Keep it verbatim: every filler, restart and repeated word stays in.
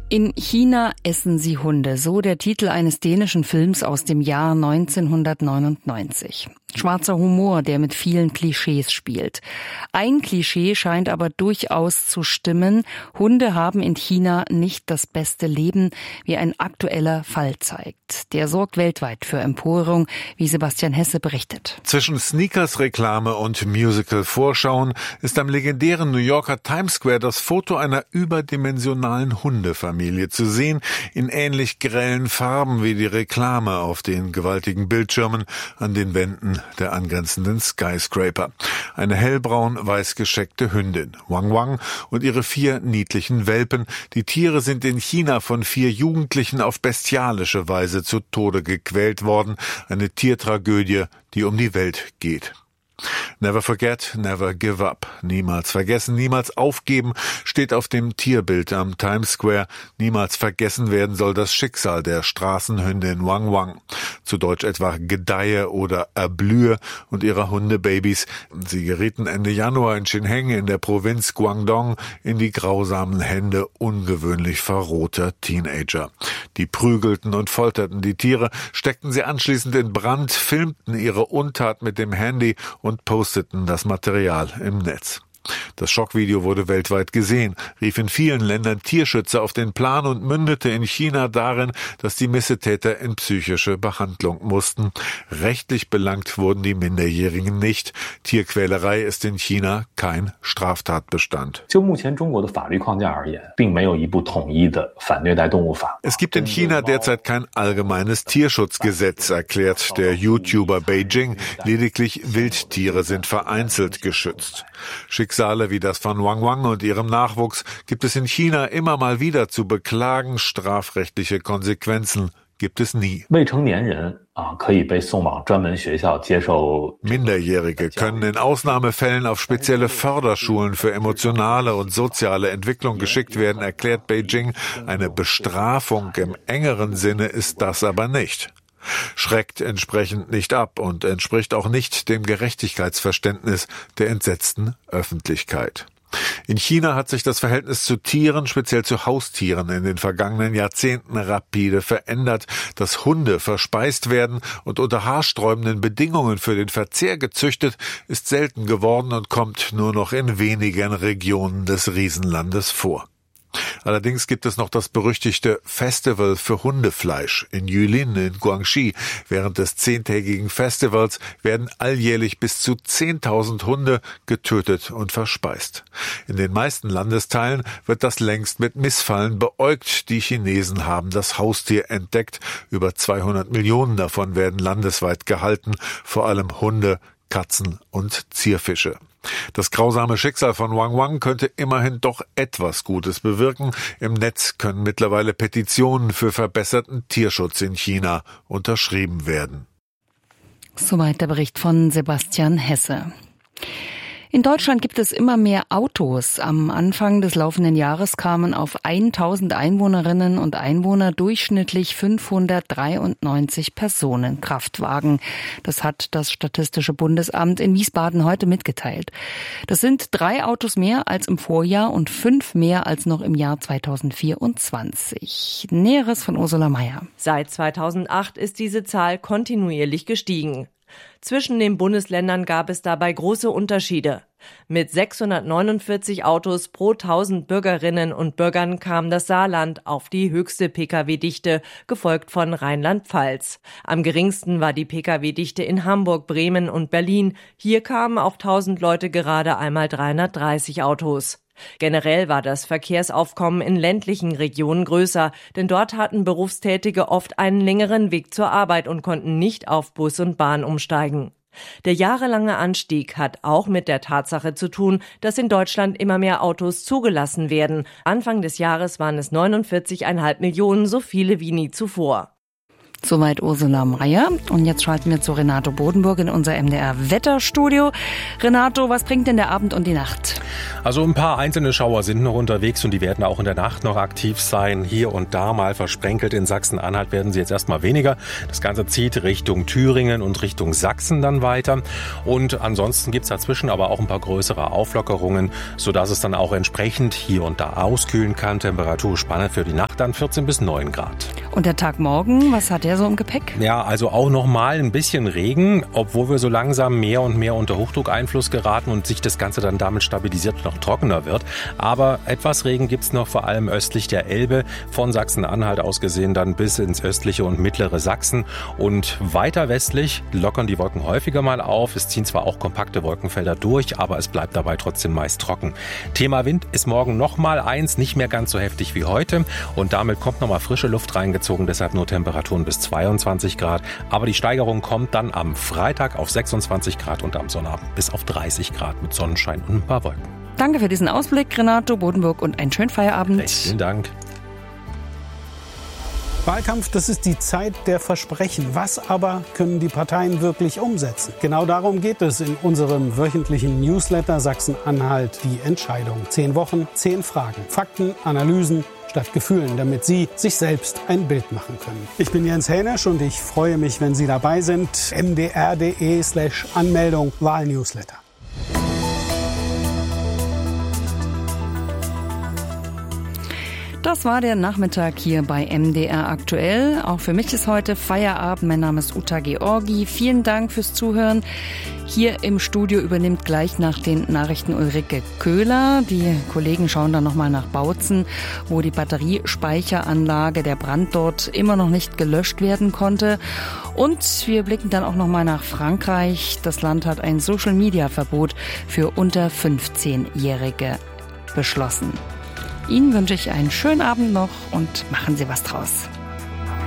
In China essen sie Hunde, so der Titel eines dänischen Films aus dem Jahr neunzehnhundertneunundneunzig. Schwarzer Humor, der mit vielen Klischees spielt. Ein Klischee scheint aber durchaus zu stimmen. Hunde haben in China nicht das beste Leben, wie ein aktueller Fall zeigt. Der sorgt weltweit für Empörung, wie Sebastian Hesse berichtet. Zwischen Sneakers-Reklame und Musical-Vorschauen ist am legendären New Yorker Times Square das Foto einer überdimensionalen Hundefamilie zu sehen, in ähnlich grellen Farben wie die Reklame auf den gewaltigen Bildschirmen an den Wänden der angrenzenden Skyscraper. Eine hellbraun-weiß gescheckte Hündin, Wang Wang, und ihre vier niedlichen Welpen. Die Tiere sind in China von vier Jugendlichen auf bestialische Weise zu Tode gequält worden. Eine Tiertragödie, die um die Welt geht. Never forget, never give up. Niemals vergessen, niemals aufgeben, steht auf dem Tierbild am Times Square. Niemals vergessen werden soll das Schicksal der Straßenhündin Wang Wang. Zu Deutsch etwa Gedeihe oder Erblühe und ihrer Hundebabys. Sie gerieten Ende Januar in Xinheng in der Provinz Guangdong in die grausamen Hände ungewöhnlich verrohter Teenager. Die prügelten und folterten die Tiere, steckten sie anschließend in Brand, filmten ihre Untat mit dem Handy und posteten das Material im Netz. Das Schockvideo wurde weltweit gesehen, rief in vielen Ländern Tierschützer auf den Plan und mündete in China darin, dass die Missetäter in psychische Behandlung mussten. Rechtlich belangt wurden die Minderjährigen nicht. Tierquälerei ist in China kein Straftatbestand. Es gibt in China derzeit kein allgemeines Tierschutzgesetz, erklärt der YouTuber Beijing. Lediglich Wildtiere sind vereinzelt geschützt. Schicksale wie das von Wang Wang und ihrem Nachwuchs gibt es in China immer mal wieder zu beklagen. Strafrechtliche Konsequenzen gibt es nie. Minderjährige können in Ausnahmefällen auf spezielle Förderschulen für emotionale und soziale Entwicklung geschickt werden, erklärt Beijing. Eine Bestrafung im engeren Sinne ist das aber nicht. Schreckt entsprechend nicht ab und entspricht auch nicht dem Gerechtigkeitsverständnis der entsetzten Öffentlichkeit. In China hat sich das Verhältnis zu Tieren, speziell zu Haustieren, in den vergangenen Jahrzehnten rapide verändert. Dass Hunde verspeist werden und unter haarsträubenden Bedingungen für den Verzehr gezüchtet, ist selten geworden und kommt nur noch in wenigen Regionen des Riesenlandes vor. Allerdings gibt es noch das berüchtigte Festival für Hundefleisch in Yulin in Guangxi. Während des zehntägigen Festivals werden alljährlich bis zu zehntausend Hunde getötet und verspeist. In den meisten Landesteilen wird das längst mit Missfallen beäugt. Die Chinesen haben das Haustier entdeckt. Über zweihundert Millionen davon werden landesweit gehalten, vor allem Hunde, Katzen und Zierfische. Das grausame Schicksal von Wang Wang könnte immerhin doch etwas Gutes bewirken. Im Netz können mittlerweile Petitionen für verbesserten Tierschutz in China unterschrieben werden. Soweit der Bericht von Sebastian Hesse. In Deutschland gibt es immer mehr Autos. Am Anfang des laufenden Jahres kamen auf tausend Einwohnerinnen und Einwohner durchschnittlich fünfhundertdreiundneunzig Personenkraftwagen. Das hat das Statistische Bundesamt in Wiesbaden heute mitgeteilt. Das sind drei Autos mehr als im Vorjahr und fünf mehr als noch im Jahr zweitausendvierundzwanzig. Näheres von Ursula Mayer. Seit zweitausendacht ist diese Zahl kontinuierlich gestiegen. Zwischen den Bundesländern gab es dabei große Unterschiede. Mit sechshundertneunundvierzig Autos pro tausend Bürgerinnen und Bürgern kam das Saarland auf die höchste Pkw-Dichte, gefolgt von Rheinland-Pfalz. Am geringsten war die Pkw-Dichte in Hamburg, Bremen und Berlin. Hier kamen auf tausend Leute gerade einmal dreihundertdreißig Autos. Generell war das Verkehrsaufkommen in ländlichen Regionen größer, denn dort hatten Berufstätige oft einen längeren Weg zur Arbeit und konnten nicht auf Bus und Bahn umsteigen. Der jahrelange Anstieg hat auch mit der Tatsache zu tun, dass in Deutschland immer mehr Autos zugelassen werden. Anfang des Jahres waren es neunundvierzig Komma fünf Millionen, so viele wie nie zuvor. Soweit Ursula Meier. Und jetzt schalten wir zu Renato Bodenburg in unser M D R-Wetterstudio. Renato, was bringt denn der Abend und die Nacht? Also ein paar einzelne Schauer sind noch unterwegs und die werden auch in der Nacht noch aktiv sein. Hier und da mal versprenkelt. In Sachsen-Anhalt werden sie jetzt erstmal weniger. Das Ganze zieht Richtung Thüringen und Richtung Sachsen dann weiter. Und ansonsten gibt's dazwischen aber auch ein paar größere Auflockerungen, sodass es dann auch entsprechend hier und da auskühlen kann. Temperaturspanne für die Nacht dann vierzehn bis neun Grad. Und der Tag morgen, was hat der so im Gepäck? Ja, also auch nochmal ein bisschen Regen, obwohl wir so langsam mehr und mehr unter Hochdruckeinfluss geraten und sich das Ganze dann damit stabilisiert und noch trockener wird. Aber etwas Regen gibt's noch vor allem östlich der Elbe, von Sachsen-Anhalt aus gesehen dann bis ins östliche und mittlere Sachsen. Und weiter westlich lockern die Wolken häufiger mal auf. Es ziehen zwar auch kompakte Wolkenfelder durch, aber es bleibt dabei trotzdem meist trocken. Thema Wind ist morgen nochmal eins, nicht mehr ganz so heftig wie heute. Und damit kommt nochmal frische Luft reingezogen, deshalb nur Temperaturen bis zweiundzwanzig Grad. Aber die Steigerung kommt dann am Freitag auf sechsundzwanzig Grad und am Sonnabend bis auf dreißig Grad mit Sonnenschein und ein paar Wolken. Danke für diesen Ausblick, Renato Bodenburg, und einen schönen Feierabend. Recht, vielen Dank. Wahlkampf, das ist die Zeit der Versprechen. Was aber können die Parteien wirklich umsetzen? Genau darum geht es in unserem wöchentlichen Newsletter Sachsen-Anhalt die Entscheidung. Zehn Wochen, zehn Fragen, Fakten, Analysen statt Gefühlen, damit Sie sich selbst ein Bild machen können. Ich bin Jens Hänisch und ich freue mich, wenn Sie dabei sind. m d r punkt d e slash Anmeldung Wahlnewsletter. Das war der Nachmittag hier bei M D R aktuell. Auch für mich ist heute Feierabend. Mein Name ist Uta Georgi. Vielen Dank fürs Zuhören. Hier im Studio übernimmt gleich nach den Nachrichten Ulrike Köhler. Die Kollegen schauen dann nochmal nach Bautzen, wo die Batteriespeicheranlage, der Brand dort immer noch nicht gelöscht werden konnte. Und wir blicken dann auch nochmal nach Frankreich. Das Land hat ein Social-Media-Verbot für unter fünfzehnjährige beschlossen. Ihnen wünsche ich einen schönen Abend noch und machen Sie was draus.